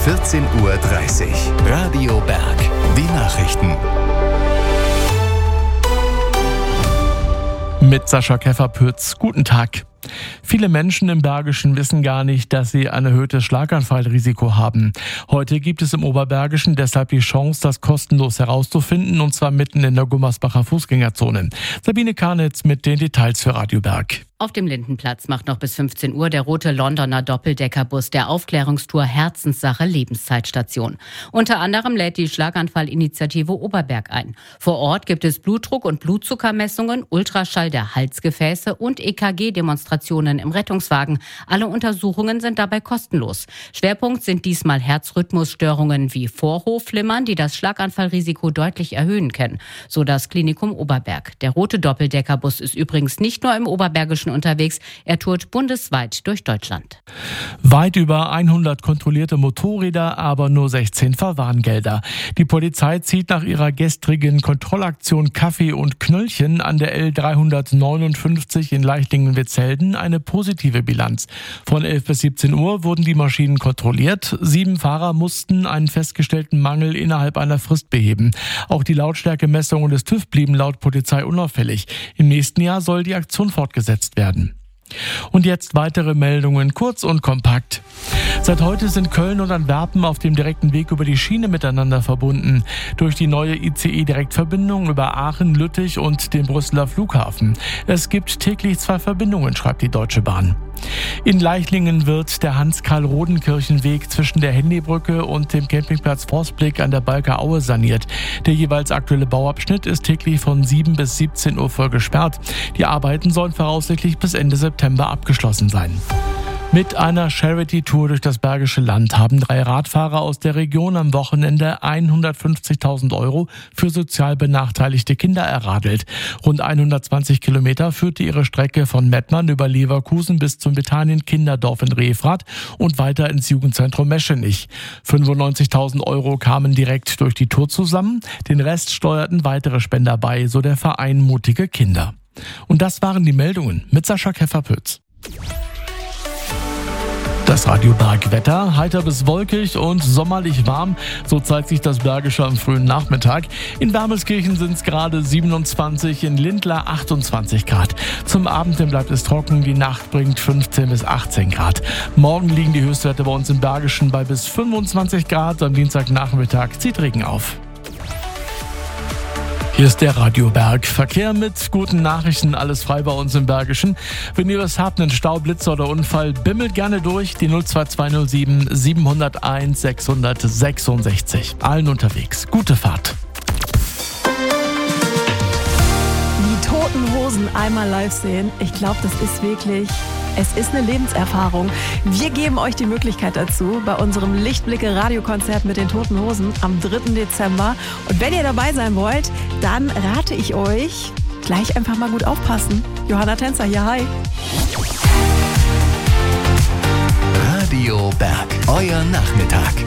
14:30 Uhr. Radio Berg. Die Nachrichten. Mit Sascha Keffer-Pütz. Guten Tag. Viele Menschen im Bergischen wissen gar nicht, dass sie ein erhöhtes Schlaganfallrisiko haben. Heute gibt es im Oberbergischen deshalb die Chance, das kostenlos herauszufinden, und zwar mitten in der Gummersbacher Fußgängerzone. Sabine Karnitz mit den Details für Radio Berg. Auf dem Lindenplatz macht noch bis 15 Uhr der rote Londoner Doppeldeckerbus der Aufklärungstour Herzenssache Lebenszeitstation. Unter anderem lädt die Schlaganfallinitiative Oberberg ein. Vor Ort gibt es Blutdruck- und Blutzuckermessungen, Ultraschall der Halsgefäße und EKG-Demonstrationen im Rettungswagen. Alle Untersuchungen sind dabei kostenlos. Schwerpunkt sind diesmal Herzrhythmusstörungen wie Vorhofflimmern, die das Schlaganfallrisiko deutlich erhöhen können, so das Klinikum Oberberg. Der rote Doppeldeckerbus ist übrigens nicht nur im Oberbergischen unterwegs, er tourt bundesweit durch Deutschland. Weit über 100 kontrollierte Motorräder, aber nur 16 Verwarngelder. Die Polizei zieht nach ihrer gestrigen Kontrollaktion Kaffee und Knöllchen an der L359 in Leichlingen-Witzhelden eine positive Bilanz. Von 11 bis 17 Uhr wurden die Maschinen kontrolliert. 7 Fahrer mussten einen festgestellten Mangel innerhalb einer Frist beheben. Auch die Lautstärkemessungen des TÜV blieben laut Polizei unauffällig. Im nächsten Jahr soll die Aktion fortgesetzt werden. Und jetzt weitere Meldungen, kurz und kompakt. Seit heute sind Köln und Antwerpen auf dem direkten Weg über die Schiene miteinander verbunden. Durch die neue ICE-Direktverbindung über Aachen, Lüttich und den Brüsseler Flughafen. Es gibt täglich 2 Verbindungen, schreibt die Deutsche Bahn. In Leichlingen wird der Hans-Karl-Rodenkirchen-Weg zwischen der Handybrücke und dem Campingplatz Forstblick an der Balker Aue saniert. Der jeweils aktuelle Bauabschnitt ist täglich von 7 bis 17 Uhr voll gesperrt. Die Arbeiten sollen voraussichtlich bis Ende September abgeschlossen sein. Mit einer Charity-Tour durch das Bergische Land haben 3 Radfahrer aus der Region am Wochenende 150.000 € für sozial benachteiligte Kinder erradelt. Rund 120 Kilometer führte ihre Strecke von Mettmann über Leverkusen bis zum Bethanien-Kinderdorf in Refrath und weiter ins Jugendzentrum Meschenich. 95.000 € kamen direkt durch die Tour zusammen. Den Rest steuerten weitere Spender bei, so der Verein Mutige Kinder. Und das waren die Meldungen mit Sascha Keffer-Pütz. Das Radio Berg Wetter, heiter bis wolkig und sommerlich warm. So zeigt sich das Bergische am frühen Nachmittag. In Wermelskirchen sind es gerade 27, in Lindlar 28 Grad. Zum Abend hin bleibt es trocken, die Nacht bringt 15 bis 18 Grad. Morgen liegen die Höchstwerte bei uns im Bergischen bei bis 25 Grad. Am Dienstagnachmittag zieht Regen auf. Hier ist der Radio Berg. Verkehr mit guten Nachrichten, alles frei bei uns im Bergischen. Wenn ihr was habt, einen Stau, Blitzer oder Unfall, bimmelt gerne durch. Die 02207 701 666. Allen unterwegs. Gute Fahrt. Die Toten Hosen einmal live sehen, ich glaube, das ist wirklich... Es ist eine Lebenserfahrung. Wir geben euch die Möglichkeit dazu bei unserem Lichtblicke-Radiokonzert mit den Toten Hosen am 3. Dezember. Und wenn ihr dabei sein wollt, dann rate ich euch, gleich einfach mal gut aufpassen. Johanna Tänzer hier, hi. Radio Berg, euer Nachmittag.